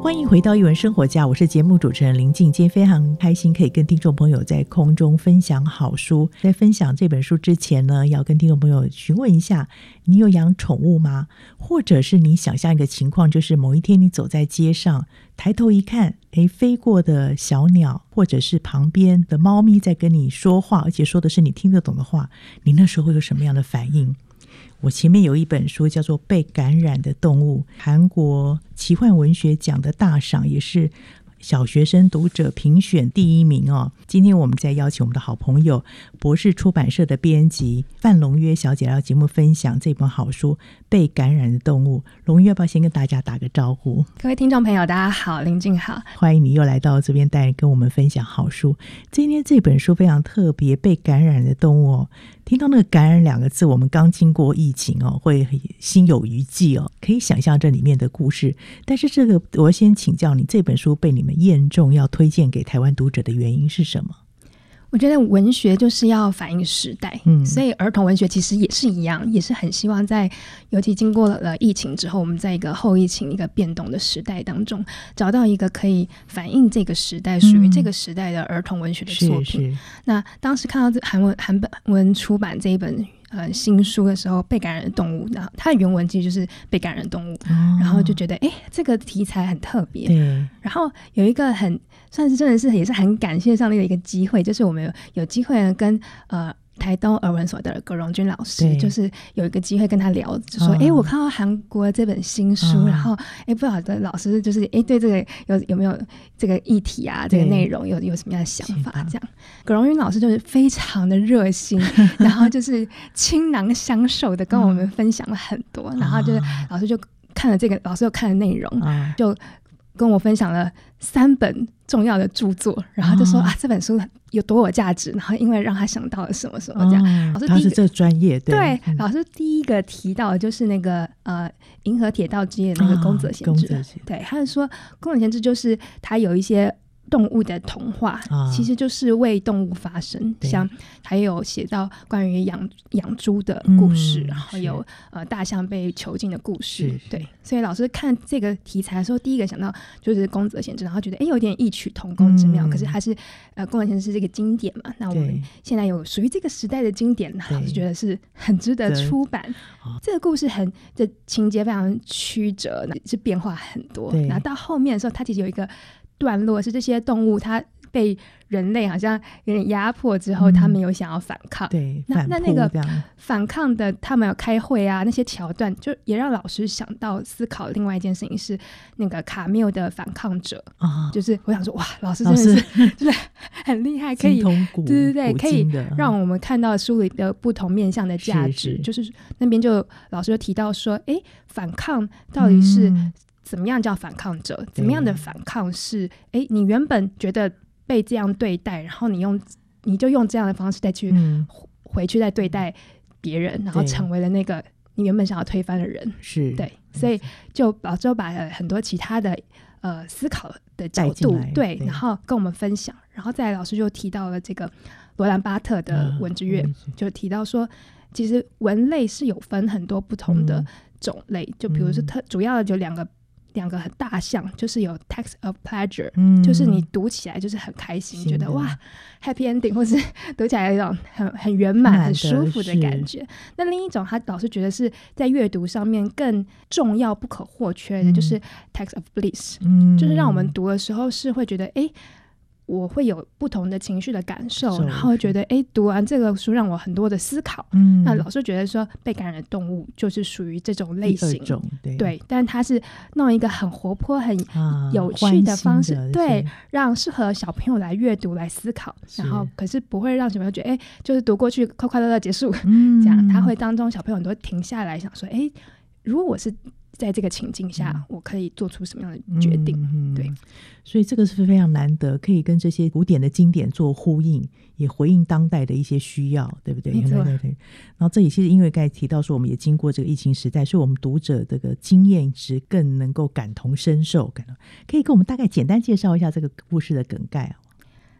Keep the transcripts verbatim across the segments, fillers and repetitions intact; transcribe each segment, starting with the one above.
欢迎回到艺文生活家，我是节目主持人林静。今天非常开心可以跟听众朋友在空中分享好书。在分享这本书之前呢，要跟听众朋友询问一下，你有养宠物吗？或者是你想象一个情况，就是某一天你走在街上，抬头一看，诶，飞过的小鸟，或者是旁边的猫咪在跟你说话，而且说的是你听得懂的话，你那时候会有什么样的反应？我前面有一本书叫做《被感染的动物》，韩国奇幻文学奖的大赏，也是小学生读者评选第一名哦。今天我们再邀请我们的好朋友博士出版社的编辑范龙约小姐来到节目分享这本好书《被感染的动物》。龙约要不要先跟大家打个招呼？ 各位听众朋友大家好，林静好， 欢迎你又来到这边带跟我们分享好书。今天这本书非常特别，《被感染的动物》哦。听到那个感染两个字，我们刚经过疫情哦，会心有余悸哦，可以想象这里面的故事。但是这个我先请教你，这本书被你们验中要推荐给台湾读者的原因是什么？ 我觉得文学就是要反映时代、嗯、所以儿童文学其实也是一样，也是很希望在尤其经过了疫情之后，我们在一个后疫情一个变动的时代当中，找到一个可以反映这个时代、嗯、属于这个时代的儿童文学的作品。是是，那当时看到韩文韩文出版这一本呃，新书的时候，被感染的动物，然后它的原文其实就是被感染的动物、哦、然后就觉得哎，这个题材很特别。对，然后有一个很算是真的是也是很感谢上帝的一个机会，就是我们有有机会跟呃台东儿文所的葛荣君老师，就是有一个机会跟他聊，就说哎、嗯，我看到韩国这本新书、嗯、然后哎，不晓得老师就是哎对这个有有没有这个议题啊，这个内容有有什么样的想法？这样，葛荣君老师就是非常的热心，然后就是倾囊相授的跟我们分享了很多，嗯、然后就是老师就看了这个，老师又看了内容，嗯、就跟我分享了三本重要的著作，然后就说、哦、啊这本书有多有价值，然后因为让他想到了什么什么这样。哦、老师他是这专业 对, 对、嗯、老师第一个提到的就是那个呃银河铁道之夜的那个宫泽贤治、哦、对，他是说宫泽贤治就是他有一些动物的童话、哦、其实就是为动物发声，像还有写到关于养养猪的故事、嗯、然后有呃大象被囚禁的故事。对，所以老师看这个题材的时候，第一个想到就是宫泽贤治，然后觉得哎有点异曲同工之妙、嗯、可是他是呃宫泽贤治是这个经典嘛，那我们现在有属于这个时代的经典，老师觉得是很值得出版。这个故事很这情节非常曲折，是变化很多，然后到后面的时候它其实有一个段落是这些动物它被人类好像有点压迫之后、嗯、他们有想要反抗。对，那那那个反抗的他们有开会啊，那些桥段就也让老师想到思考另外一件事情，是那个卡缪的反抗者、哦、就是我想说哇，老师真的是就是很厉害，可以对对对，可以让我们看到书里的不同面向的价值。是是，就是那边就老师就提到说哎，反抗到底是、嗯怎么样叫反抗者？怎么样的反抗是哎，你原本觉得被这样对待，然后你用你就用这样的方式再去、嗯、回去再对待别人，然后成为了那个你原本想要推翻的人。是，对，所以就老师就把很多其他的呃思考的角度 对, 对，然后跟我们分享，然后再来老师就提到了这个罗兰巴特的《吻之月》，就提到说，其实文类是有分很多不同的种类，嗯、就比如说特主要的就两个。两个很大项，就是有 text of pleasure、嗯、就是你读起来就是很开心，觉得哇 happy ending， 或是读起来有一种很很圆满很舒服的感觉。那另一种他老师觉得是在阅读上面更重要不可或缺的、嗯、就是 text of bliss、嗯、就是让我们读的时候是会觉得哎，我会有不同的情绪的感受，然后觉得哎，读完这个书让我很多的思考、嗯、那老师觉得说被感染的动物就是属于这种类型。对, 对，但它是弄一个很活泼很有趣的方式、啊、对，让适合小朋友来阅读来思考，然后可是不会让小朋友觉得哎，就是读过去快快乐乐结束、嗯、这样他会当中小朋友都会停下来想说哎，如果我是在这个情境下、嗯、我可以做出什么样的决定、嗯、对， 所以这个是非常难得，可以跟这些古典的经典做呼应，也回应当代的一些需要，对不对？对对对。然后这里其实因为刚才提到说我们也经过这个疫情时代，所以我们读者这个经验值更能够感同身受，可以跟我们大概简单介绍一下这个故事的梗概啊？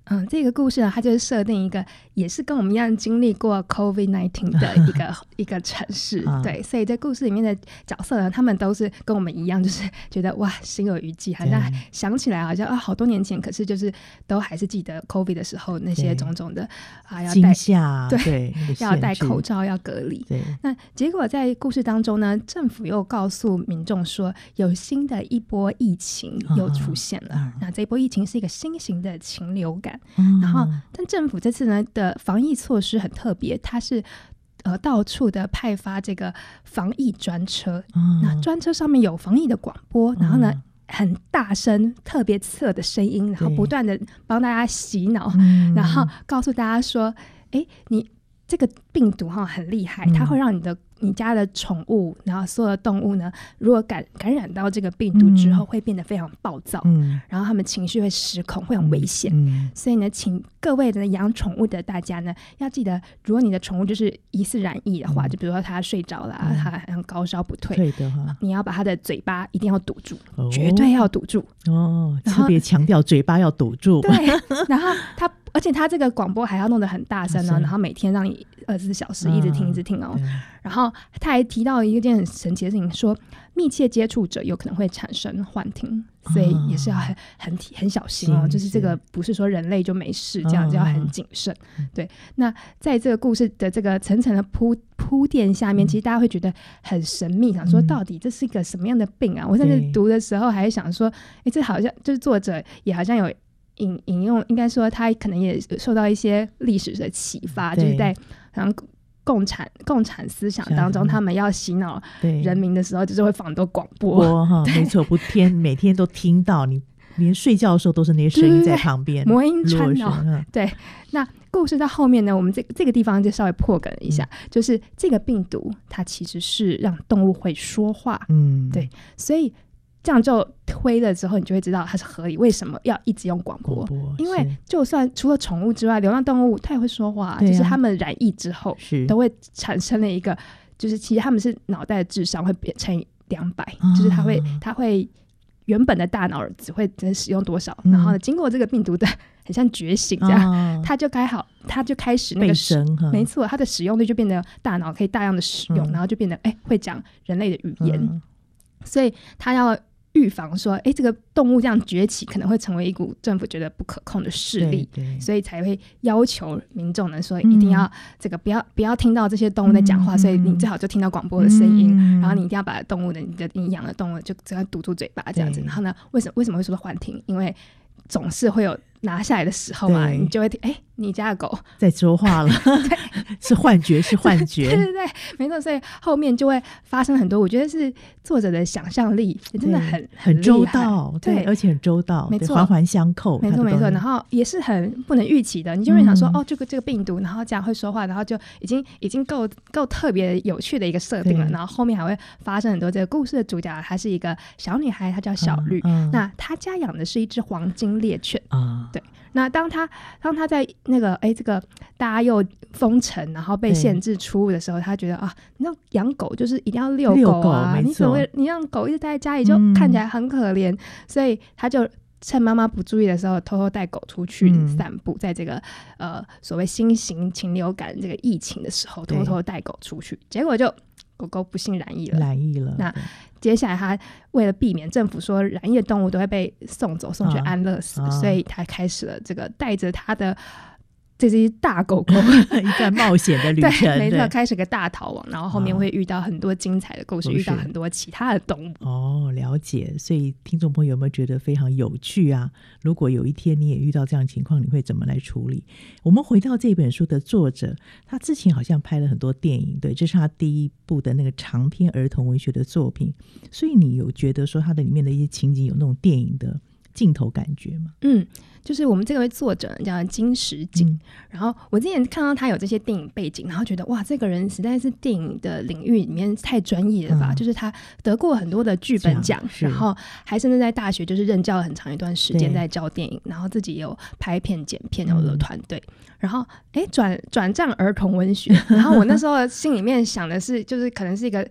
嗯，这个故事呢，它就是设定一个也是跟我们一样经历过 COVID 十九 的一个一个城市、啊、对，所以在故事里面的角色呢，他们都是跟我们一样，就是觉得哇心有余悸，好像想起来好像啊好多年前，可是就是都还是记得 COVID 的时候那些种种的啊，要戴吓，对, 对要戴口罩，要隔离。对，那结果在故事当中呢，政府又告诉民众说有新的一波疫情又出现了、啊、那这一波疫情是一个新型的禽流感、嗯、然后但政府这次呢的防疫措施很特别，它是呃到处的派发这个防疫专车、嗯、那专车上面有防疫的广播、嗯、然后呢很大声特别刺耳的声音，然后不断的帮大家洗脑、嗯、然后告诉大家说哎，你这个病毒哈很厉害、嗯、它会让你的你家的宠物然后所有的动物呢，如果 感, 感染到这个病毒之后、嗯、会变得非常暴躁、嗯、然后他们情绪会失控，会很危险、嗯、所以呢请各位的养宠物的大家呢要记得，如果你的宠物就是疑似染疫的话、嗯、就比如说它睡着了、嗯、它好像高烧不退， 的你要把它的嘴巴一定要堵住、哦、绝对要堵住哦，特别强调嘴巴要堵住。 对，然后它而且他这个广播还要弄得很大声哦，然后每天让你二十四小时一直听、嗯、一直听哦。然后他还提到一件很神奇的事情，说密切接触者有可能会产生幻听，所以也是要很很很小心哦。就是这个不是说人类就没事，这样就要很谨慎。嗯、对，那在这个故事的这个层层的铺铺垫下面，其实大家会觉得很神秘，想说到底这是一个什么样的病啊？我甚至读的时候还想说，哎，这好像就是作者也好像有。引, 引用应该说他可能也受到一些历史的启发，就是在好像共产共产思想当中，他们要洗脑人民的时候，就是会放很多广播， 没错，不天每天都听到，你连睡觉的时候都是那些声音在旁边， 魔音穿脑。对，那故事到后面呢，我们这这个地方就稍微破梗一下、嗯，就是这个病毒它其实是让动物会说话，嗯，对，所以。这样就推了之后，你就会知道它是合理。为什么要一直用广播？广播因为就算除了宠物之外，流浪动物它也会说话、啊，就是它们染疫之后都会产生了一个，就是其实他们是脑袋的智商会变成两百、啊，就是它会它会原本的大脑只会只使用多少，嗯、然后呢，经过这个病毒的很像觉醒这样，啊、它就该好，它就开始那个使，没错，它的使用率就变得大脑可以大量的使用，嗯、然后就变得哎会讲人类的语言，嗯、所以它要。预防说哎，这个动物这样崛起可能会成为一股政府觉得不可控的势力，所以才会要求民众呢说一定要这个不要不要听到这些动物在讲话、嗯、所以你最好就听到广播的声音、嗯、然后你一定要把动物的你的你养的动物就只要堵住嘴巴这样子，然后呢为什么为什么会说幻听？因为总是会有拿下来的时候嘛，你就会哎，你家的狗在说话了，是幻觉，是幻觉， 对对对，没错。所以后面就会发生很多，我觉得是作者的想象力真的很很周到，对，而且很周到，没错，环环相扣， 没错没错。然后也是很不能预期的，你就会想说、嗯、哦，这个这个病毒，然后这样会说话，然后就已经已经够够特别有趣的一个设定了。然后后面还会发生很多。这个故事的主角她是一个小女孩，她叫小绿，嗯嗯、那她家养的是一只黄金猎犬啊。对，那当他当他在那个哎，这个大家又封城，然后被限制出入的时候，他觉得啊，你那养狗就是一定要遛狗啊，你怎么会你让狗一直待在家里就看起来很可怜、嗯，所以他就趁妈妈不注意的时候，偷偷带狗出去散步，嗯、在这个呃所谓新型禽流感这个疫情的时候，偷偷带狗出去，结果就狗狗不幸染疫了， 染疫了。那接下来他为了避免政府说染疫的动物都会被送走送去安乐死、啊、所以他开始了这个带着他的这只大狗狗一段冒险的旅程， 对，没错，开始个大逃亡，然后后面会遇到很多精彩的故事、哦、遇到很多其他的动物。 哦，了解。所以听众朋友有没有觉得非常有趣啊？如果有一天你也遇到这样的情况，你会怎么来处理？我们回到这本书的作者，他之前好像拍了很多电影，对，这是他第一部的那个长篇儿童文学的作品，所以你有觉得说他的里面的一些情景有那种电影的镜头感觉吗？ 嗯，就是我们这位作者叫金石景、嗯、然后我之前看到他有这些电影背景，然后觉得哇，这个人实在是电影的领域里面太专业了吧、嗯、就是他得过很多的剧本奖，然后还甚至在大学就是任教了很长一段时间在教电影，然后自己有拍片剪片有的团队、嗯、然后哎转转战儿童文学然后我那时候心里面想的是就是可能是一个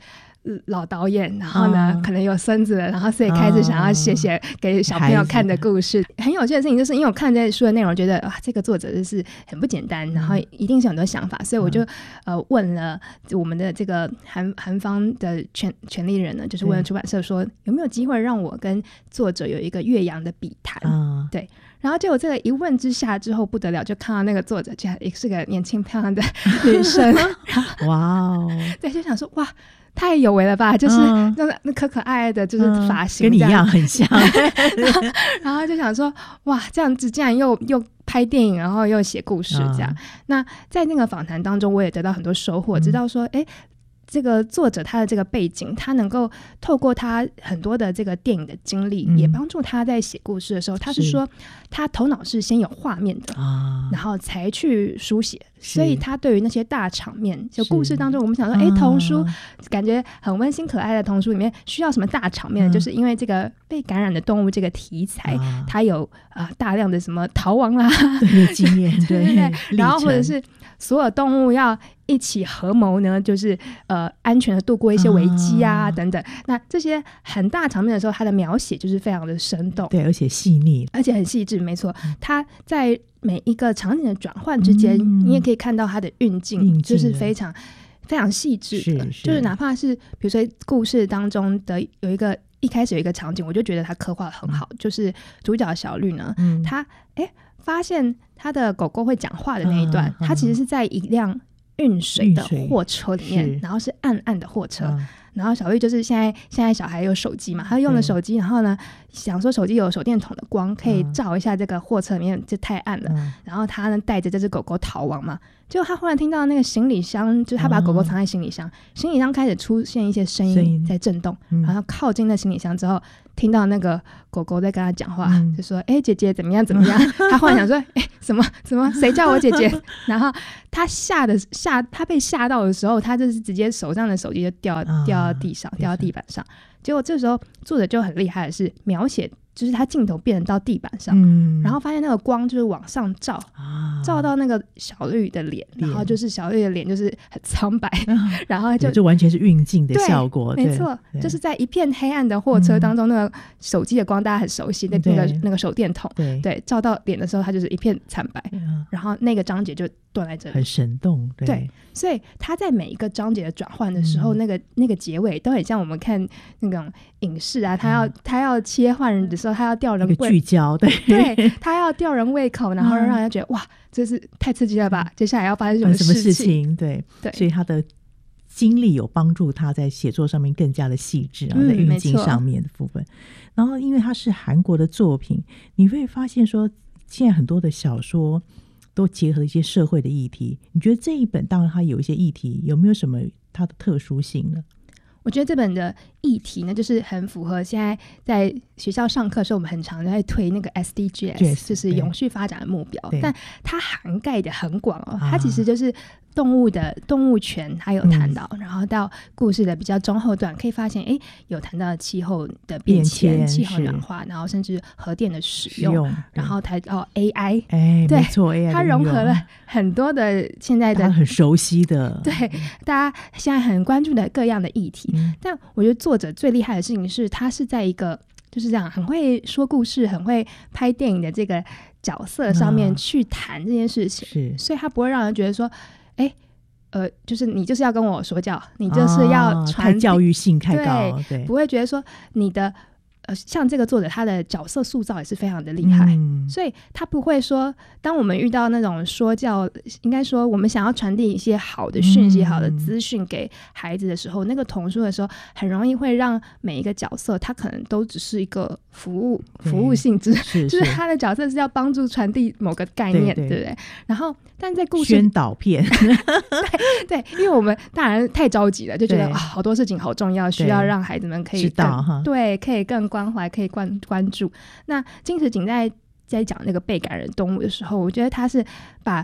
老导演，然后呢、嗯、可能有孙子了，然后所以开始想要写写给小朋友看的故事、嗯、很有趣的事情就是因为我看这书的内容觉得哇这个作者就是很不简单，然后一定是很多想法，所以我就、嗯、呃问了我们的这个韩韩方的权权利人呢，就是问了出版社说有没有机会让我跟作者有一个岳阳的笔谈、嗯、对，然后结果这个一问之下之后不得了，就看到那个作者竟然也是个年轻漂亮的女生哇哦， 对，就想说哇太有为了吧，就是那那可可爱爱的就是发型、 嗯、跟你一样很像然, 后然后就想说哇这样子竟然又又拍电影然后又写故事这样、嗯、那在那个访谈当中我也得到很多收获、嗯、知道说哎这个作者他的这个背景，他能够透过他很多的这个电影的经历、嗯、也帮助他在写故事的时候，他是说他头脑是先有画面的、啊、然后才去书写，所以他对于那些大场面就故事当中我们想说哎、啊，童书感觉很温馨可爱的童书里面需要什么大场面、嗯、就是因为这个被感染的动物这个题材、啊、它有、呃、大量的什么逃亡啦对经验对对对， 然后或者是所有动物要一起合谋呢，就是呃安全的度过一些危机啊、嗯、等等，那这些很大场面的时候它的描写就是非常的生动， 对，而且细腻， 而且很细致，没错，它在每一个场景的转换之间、嗯、你也可以看到它的运镜就是非常非常细致的，是是就是哪怕是比如说故事当中的有一个一开始有一个场景我就觉得它刻画得很好、嗯、就是主角小绿呢、嗯、他哎发现他的狗狗会讲话的那一段、嗯、他其实是在一辆运水的货车里面，然后是暗暗的货车、嗯、然后小绿就是现在现在小孩有手机嘛，他用了手机，然后呢想说手机有手电筒的光可以照一下这个货车里面就太暗了、嗯、然后他呢带着这只狗狗逃亡嘛，结果他忽然听到那个行李箱，就是他把狗狗藏在行李箱、嗯、行李箱开始出现一些声音在震动、嗯、然后靠近那行李箱之后听到那个狗狗在跟他讲话、嗯、就说哎、欸、姐姐怎么样怎么样他忽然想说哎、欸、什么什么谁叫我姐姐然后他吓的吓他被吓到的时候他就是直接手上的手机就掉掉到地上、啊、掉到地板上，结果这时候作者就很厉害的是描写就是他镜头变成到地板上、嗯、然后发现那个光就是往上照、啊、照到那个小绿的脸，然后就是小绿的脸就是很苍白、啊、然后就就完全是运镜的效果， 没错，就是在一片黑暗的货车当中、嗯、那个手机的光大家很熟悉的那个那个手电筒 对, 对照到脸的时候它就是一片惨白、嗯、然后那个章节就断在这里， 很生动， 对, 对所以他在每一个章节的转换的时候、嗯、那个那个结尾都很像我们看那种影视啊，他要、嗯、他要切换人的时候他要吊人胃聚焦，对对，他要吊人胃口，然后让人家觉得、嗯、哇这是太刺激了吧、嗯、接下来要发生什么事情，什么事情对, 对所以他的经历有帮助他在写作上面更加的细致，然后在运镜上面的部分、嗯、然后因为他是韩国的作品，你会发现说现在很多的小说都结合一些社会的议题，你觉得这一本当然它有一些议题，有没有什么它的特殊性呢？ 我觉得这本的议题呢就是很符合现在在学校上课的时候我们很常在推那个 S D Gs 就是永续发展的目标，但它涵盖的很广哦，它其实就是动物的动物权它有谈到、嗯、然后到故事的比较中后段可以发现哎，有谈到气候的变迁、气候暖化，然后甚至核电的使用, 使用然后谈到 A I， 哎， 对， 没错 A I 它融合了很多的现在的很熟悉的， 对大家现在很关注的各样的议题、嗯、但我觉得作者最厉害的事情是他是在一个就是这样很会说故事很会拍电影的这个角色上面去谈这件事情、嗯、所以他不会让人觉得说哎，呃，就是你就是要跟我说教，你就是要传、哦、 太教育性太高， 对, 对不会觉得说你的呃，像这个作者他的角色塑造也是非常的厉害、嗯、所以他不会说当我们遇到那种说教，应该说我们想要传递一些好的讯息、嗯、好的资讯给孩子的时候，那个童书的时候很容易会让每一个角色他可能都只是一个服务服务性质，是就是他的角色是要帮助传递某个概念， 对, 对, 对不对？然后但在故事宣导片对, 对因为我们大人太着急了，就觉得、啊、好多事情好重要，需要让孩子们可以知道哈， 对，可以更关怀，可以 关, 关注。那金石景在在讲那个被感染动物的时候，我觉得他是把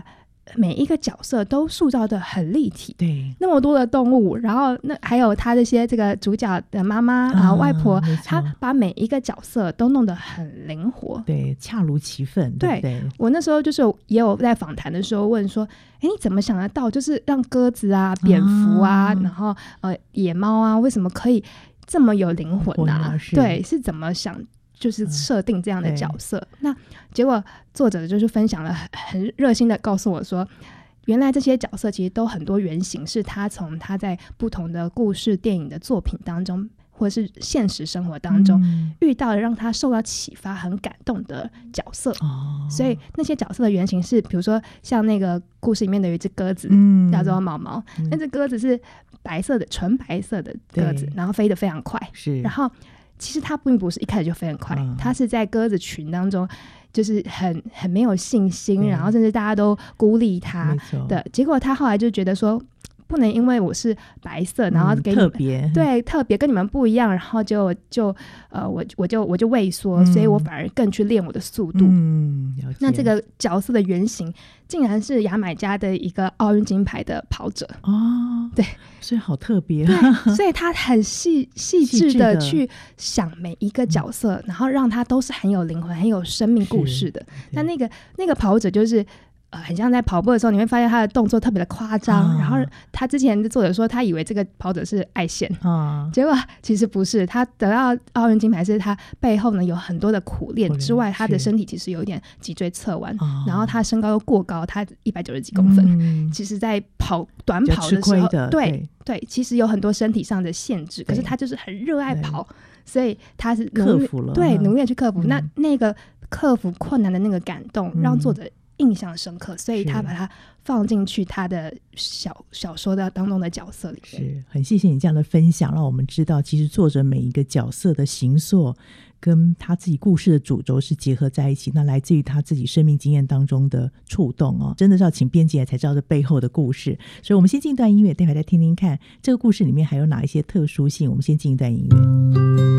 每一个角色都塑造的很立体， 对， 那么多的动物，然后那还有他这些这个主角的妈妈啊、外婆，他把每一个角色都弄得很灵活， 对，恰如其分。对，对， 我那时候就是也有在访谈的时候问说，哎，你怎么想得到，就是让鸽子啊、蝙蝠啊，啊然后呃野猫啊，为什么可以这么有灵魂啊？是对，是怎么想？就是设定这样的角色、嗯、那结果作者就是分享了很很热心的告诉我说，原来这些角色其实都很多原型是他从他在不同的故事电影的作品当中或者是现实生活当中遇到的让他受到启发很感动的角色、哦、所以那些角色的原型是比如说像那个故事里面的有一只鸽子、嗯、叫做毛毛、嗯、那只鸽子是白色的纯白色的鸽子，然后飞得非常快，是然后其实它并不是一开始就飞很快，它、嗯、是在鸽子群当中就是很很没有信心，然后甚至大家都孤立它的结果，他后来就觉得说不能因为我是白色然后给你们、嗯、特别对特别跟你们不一样，然后就就呃我我就我就畏缩、嗯、所以我反而更去练我的速度。嗯，了解。那这个角色的原型竟然是牙买加的一个奥运金牌的跑者哦，对， 所以好特别。 对，所以他很细细致的去想每一个角色、嗯、然后让他都是很有灵魂很有生命故事的。那那个那个跑者就是呃，很像在跑步的时候你会发现他的动作特别的夸张、啊、然后他之前的作者说他以为这个跑者是爱线、啊、结果其实不是，他得到奥运金牌是他背后呢有很多的苦练之外，他的身体其实有点脊椎侧弯、啊、然后他身高又过高，他一百九十几公分、嗯、其实在跑短跑的时候的 对, 对, 对其实有很多身体上的限制，可是他就是很热爱跑，所以他是克服了， 对，努力去克服、嗯、那那个克服困难的那个感动、嗯、让作者印象深刻，所以他把它放进去他的小小说的当中的角色里面。 是很谢谢你这样的分享，让我们知道其实作者每一个角色的形塑跟他自己故事的主轴是结合在一起，那来自于他自己生命经验当中的触动哦，真的是要请编辑来才知道这背后的故事。所以我们先进一段音乐，待会再听听看这个故事里面还有哪一些特殊性。我们先进一段音乐。